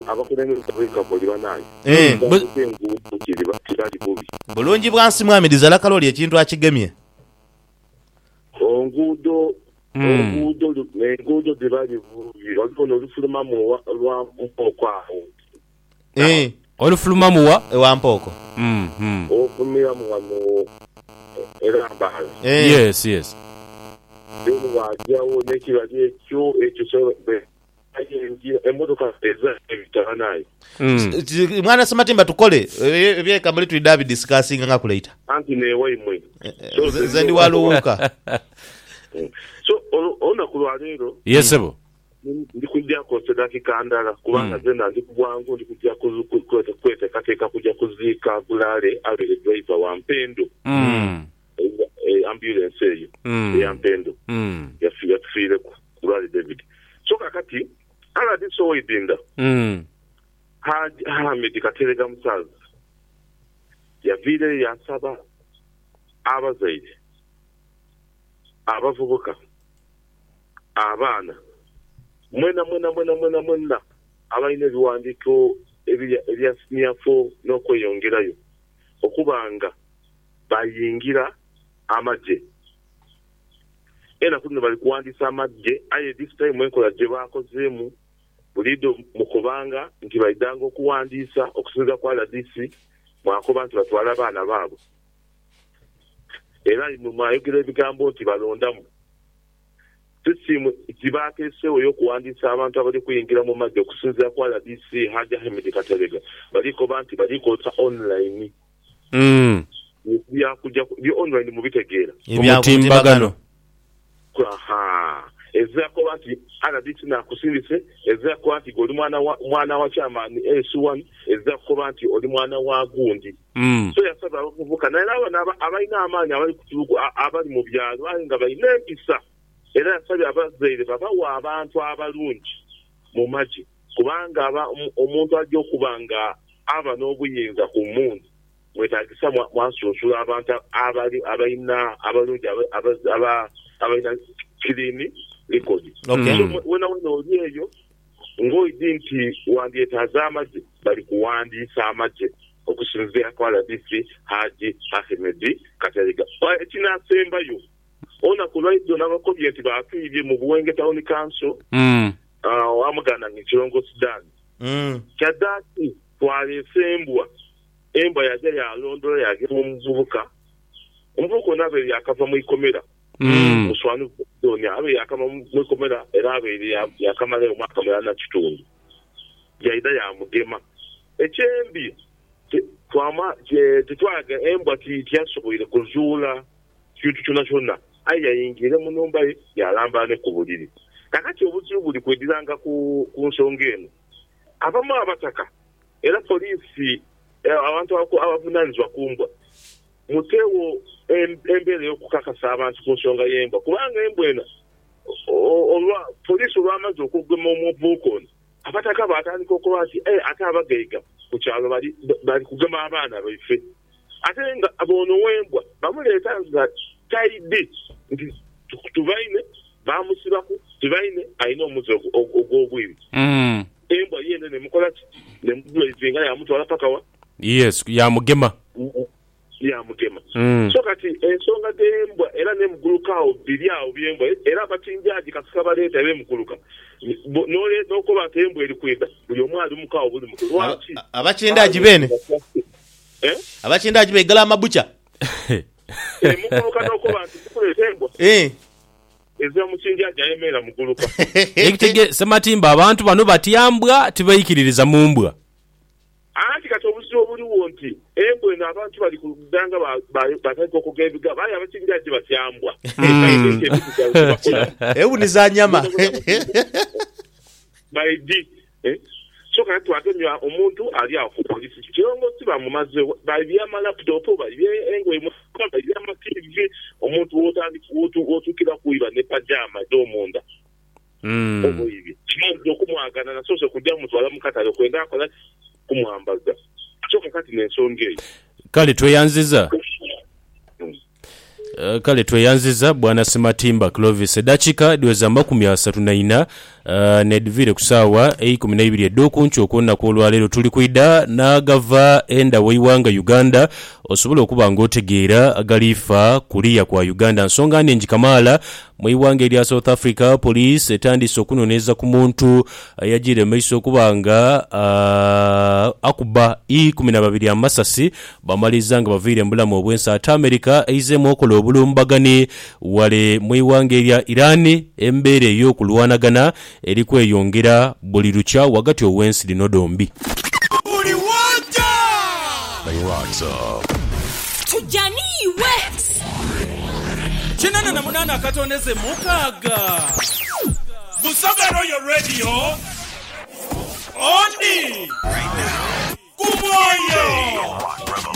abakulembeze Afrika boliba nayo bulungi bwansi mwamiriza la kaloli ekintu akigemye onguudo debali vubi olikono olufuluma mu lwa mpoko awo olufuluma muwa ewa mpoko ofumira mu wano erambala yes wajawo nekibali ekyo sobe emotoka eza ebitaba nayo mwana Sematimba tukole ebyeka muri tuli David discussing nga kulaita anti newe imwe zendi waluuka so ona kulwalero yesebo ndikujja koseda kikandala kubanga zena ndikubwangu ndikujja kwete kateka kujja kuzika bulale abere driver wa Mpendo ambulance eyo ya Mpendo yafire kulwale David so kakati ala diso oyidinda Ahmed Katerega Musaza yavire yasaba abazaidi abavubuka abana mwena abaine biwandiko ebya siniafo n'okweyongerayo okubanga bayingira amaje era kuno bali kuwandisa amaje aye this time enkola je bakozeemu bulido mukubanga nti baidanga okuwandisa okusinza kwa RDC mwakoba nti batwala abaana baabo era mu mayogero ebigambo nti balondamu tusimu zibakesewo y'okuwandisa abantu abali kuyingira mu maje okusinza kwa RDC Haji Ahmed Katerega baliko banti baliko online bya online mu bitegeera omutimbagano ezako banti RDC na kusindise ezako banti oli mwana wa chairman S1 ezako banti oli mwana wa gundi so yasaba okuvuka naye abaina amaanyi abali kutuuku abali mu byalo nga bayina empisa era yasabye abazaire babawa abantu abalungi mu maji kubanga omuntu ajja okubanga aba n'obuyinza ku muntu mwetagisa mwasusula abantu abaina abalungi abaina kilini likodi wena oli eyo ng'oyidi nti wandyetaaza amaje bali kuwandiisa amaje okusinziira kwa RDC Haji Ahmed Katerega ekinasembayo ona kulwaido n'abakobi nti baatuyibye mu Buwenge Town Council wamugana ng'ekirongo Sudan kyaddaaki twalesembwa embwa yajja yalondola yagenda omuvubuka onabeere yakava mu ikomera muswanu donya abe yakama mu ikomera era abeere yakamala omwaka mulana kitundu yaida yamugema ekyembi tetwaga embwa tyasoboire kuzuula kintu kyonna aye yayingire mu numba yalambane ku buliri kakati obuzibu buli kwediranga ku nsonga eno abamu abataka era polisi abantu abavunanyizibwa kumbwa muteewo embeera y'okukakasa abantu ku nsonga y'embwa kubanga embwa eno polisi olwamaze okugema omuvubuka ono abataka baatandika okuba nti ate abagaiga ku kyalo bali kugema abaana baife ate nga abono w'embwa bamuleeta nga taidi nti tubaine bamusibaku tubaine alina omuzi ogw'obwiri embwa yene nemukola ki nemudwaizinga yamutwala pakawa yes yamugema so kati ensonga d'embwa era nemugulukawo biri awo byembwa era abakinjaji kasika baleeta bemuguluka n'okuba nti embwa eri kwenda buli omu ali mukawo buli mutu lwaki abakindaji bene abakindaji begala amabucha muguluka n'okuba nti tukuleeta embwa eza mukinjaji ayemeera muguluka ekitege Sematimba abantu bano batyambwa tibayikiririza mu mbwa anti kati obuzibu obuliwo nti embwa eno abantu bali kudanga batandika okugaba ebiga baye abakinjaji batyambwa ewuniza nyama baidi so kati twatemya omuntu ali awo ku polisi kirongosi bamumaze babyama laptop babyengoye babyama TV omuntu wotukira kuiba ne pajama domunda obo ibi kimanzi okumwagana na sose kujja mutwala mukatale kwenda akola kumwambaza choka kati n'ensonga eyo kale tweyanziza bwana Sematimba Clovis edakika 34 nedvire kusawa 12 edokuncho okonna kwolwalero tuli kwida n'agava enda weiwanga Uganda osobola okuba ng'otegeera agalifa kuliya kwa Uganda nsonga nengi Kamala mwiwanga erya South Africa police etandise okunoonyeza ku muntu yajire maiso okubanga akuba 12 amasasi bamaliza nga baviire mbulamu obwensa ate America eizemu okola obulumbagane wale mwiwanga erya Iran embeere ey'okulwanagana eri kweyongera buli lukya wakati ow'ensi lino dombi. Tujaniwe Chinana na munana katoneze mukaga Busagaro your radio Oni right now Kumoyo